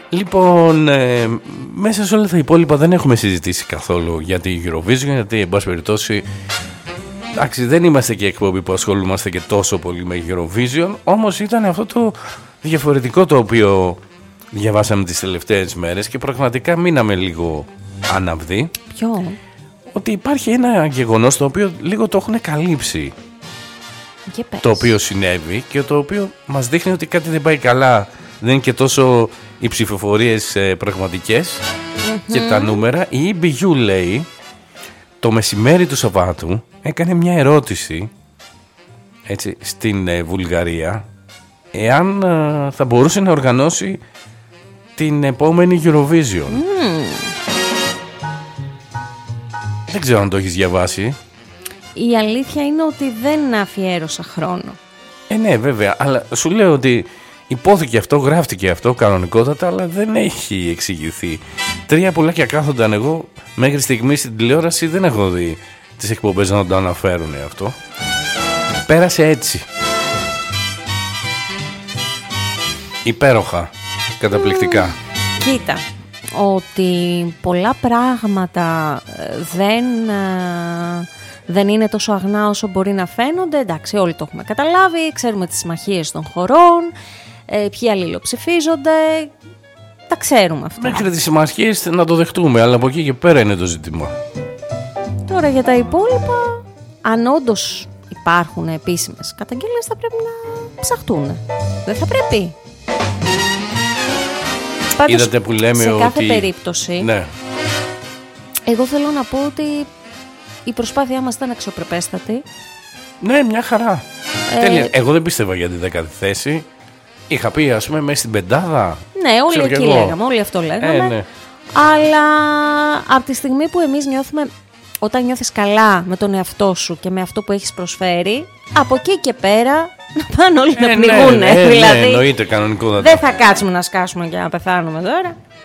Λοιπόν, μέσα σε όλα τα υπόλοιπα δεν έχουμε συζητήσει καθόλου για τη Eurovision, γιατί εν πάση περιπτώσει, εντάξει, δεν είμαστε και εκπομπή που ασχολούμαστε και τόσο πολύ με Eurovision, όμως ήταν αυτό το διαφορετικό το οποίο διαβάσαμε τις τελευταίες μέρες και πραγματικά μείναμε λίγο άναυδοι. Ποιο? Ότι υπάρχει ένα γεγονός το οποίο λίγο το έχουν καλύψει, το οποίο συνέβη και το οποίο μας δείχνει ότι κάτι δεν πάει καλά. Δεν είναι και τόσο οι ψηφοφορίες πραγματικές και τα νούμερα. Η EBU λέει το μεσημέρι του Σαββάτου έκανε μια ερώτηση, έτσι, στην Βουλγαρία εάν θα μπορούσε να οργανώσει την επόμενη Eurovision. Δεν ξέρω αν το έχεις διαβάσει. Η αλήθεια είναι ότι δεν αφιέρωσα χρόνο. Ναι, βέβαια, αλλά σου λέω ότι υπόθηκε αυτό, γράφτηκε αυτό κανονικότατα, αλλά δεν έχει εξηγηθεί. 3 πουλάκια κάθονταν, εγώ μέχρι στιγμής στην τηλεόραση δεν έχω δει τις εκπομπές να το αναφέρουν αυτό. Πέρασε έτσι. Υπέροχα, καταπληκτικά. Κοίτα, ότι πολλά πράγματα δεν είναι τόσο αγνά όσο μπορεί να φαίνονται. Εντάξει, όλοι το έχουμε καταλάβει, ξέρουμε τις συμμαχίες των χωρών, ποιοι αλληλοψηφίζονται, τα ξέρουμε αυτά. Μέχρι τις συμμαχίες να το δεχτούμε, αλλά από εκεί και πέρα είναι το ζήτημα. Τώρα για τα υπόλοιπα, αν όντως υπάρχουν επίσημες καταγγελίες, θα πρέπει να ψαχτούν. Δεν θα πρέπει. Πάντως, είδατε που λέμε σε ότι... κάθε περίπτωση, ναι. Εγώ θέλω να πω ότι η προσπάθειά μας ήταν αξιοπρεπέστατη. Ναι, μια χαρά. Τέλεια. Εγώ δεν πίστευα για τη 10η θέση. Είχα πει, ας πούμε, μέσα στην πεντάδα. Ναι, όλοι εκεί λέγαμε, όλοι αυτό λέγαμε. Ναι. Αλλά από τη στιγμή που εμείς νιώθουμε, όταν νιώθεις καλά με τον εαυτό σου και με αυτό που έχεις προσφέρει, από εκεί και πέρα να πάνε όλοι να πνιγούνε. Ναι, δηλαδή, εννοείται, κανονικό. Δεν θα κάτσουμε να σκάσουμε και να πεθάνουμε τώρα.